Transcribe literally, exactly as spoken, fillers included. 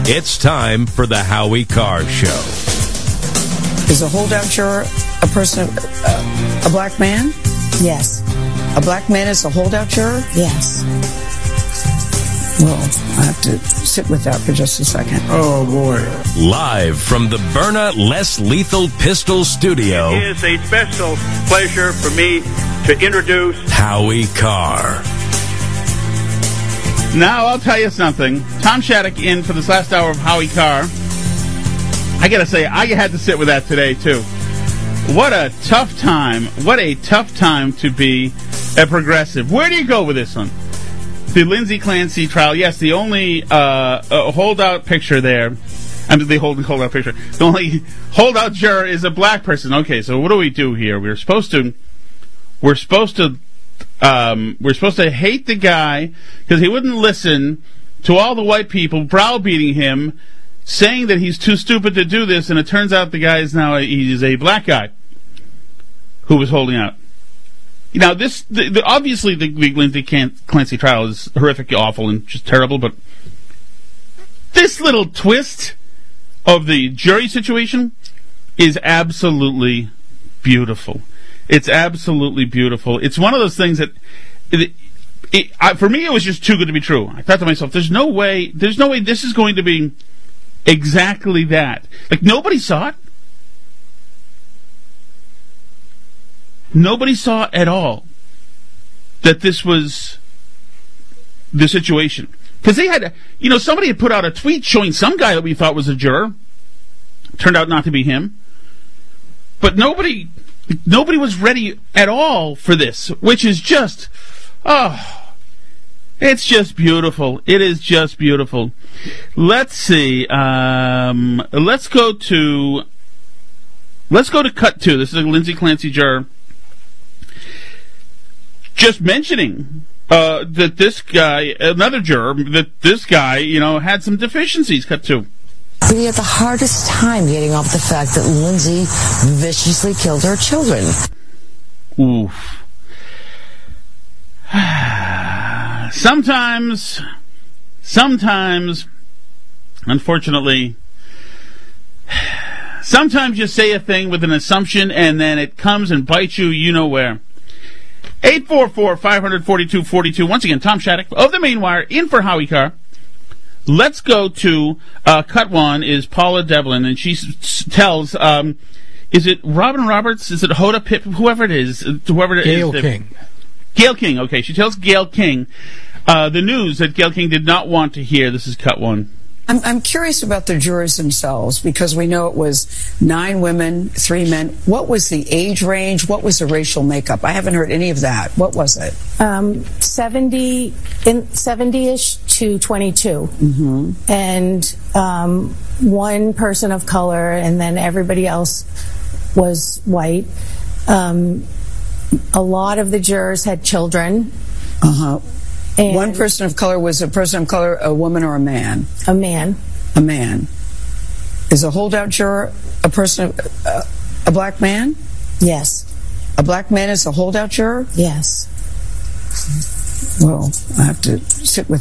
It's time for the Howie Carr Show. Is a holdout juror a person, uh, a black man? Yes. A black man is a holdout juror? Yes. Well, I have to sit with that for just a second. Oh, boy. Live from the Byrna Less Lethal Pistol Studio. It is a special pleasure for me to introduce Howie Carr. Now, I'll tell you something. Tom Shattuck in for this last hour of Howie Carr. I gotta say, I had to sit with that today, too. What a tough time. What a tough time to be a progressive. Where do you go with this one? The Lindsay Clancy trial. Yes, the only uh, uh, holdout picture there. I mean, the hold, holdout picture. The only holdout juror is a black person. Okay, so what do we do here? We're supposed to... We're supposed to... Um, we're supposed to hate the guy because he wouldn't listen to all the white people browbeating him, saying that he's too stupid to do this, and it turns out the guy is now a, he's a black guy who was holding out. Now, this the, the, obviously the, the Lindsay Clancy trial is horrific, awful, and just terrible, but this little twist of the jury situation is absolutely beautiful. It's absolutely beautiful. It's one of those things that, it, it, I, for me, it was just too good to be true. I thought to myself, "There's no way. There's no way this is going to be exactly that." Like, nobody saw it. Nobody saw at all that this was the situation. Because they had, you know, somebody had put out a tweet showing some guy that we thought was a juror. Turned out not to be him. But nobody, nobody was ready at all for this, which is just, oh, it's just beautiful. It is just beautiful. Let's see. Um, let's go to, let's go to cut two. This is a Lindsay Clancy juror. Just mentioning uh, that this guy, another juror, that this guy, you know, had some deficiencies. Cut two. We had the hardest time getting off the fact that Lindsay viciously killed her children. Oof. Sometimes, sometimes, unfortunately, sometimes you say a thing with an assumption and then it comes and bites you, you know where. eight four four, five four two, four two. Once again, Tom Shattuck of the Main Wire, in for Howie Carr. Let's go to uh, cut one is Paula Devlin, and she s- tells, um, is it Robin Roberts? Is it Hoda Pip? Whoever it is. Whoever it Gayle is. King. Gayle King, okay. She tells Gayle King uh, the news that Gayle King did not want to hear. This is cut one. I'm, I'm curious about the jurors themselves because we know it was nine women, three men. What was the age range? What was the racial makeup? I haven't heard any of that. What was it? Um, seventy, in seventy-ish to twenty-two. Mm-hmm. And um, one person of color, and then everybody else was white. Um, a lot of the jurors had children. Uh-huh. And one person of color was a person of color, a woman or a man? A man. A man. Is a holdout juror a person, uh, a black man? Yes. A black man is a holdout juror? Yes. Well, I have to sit with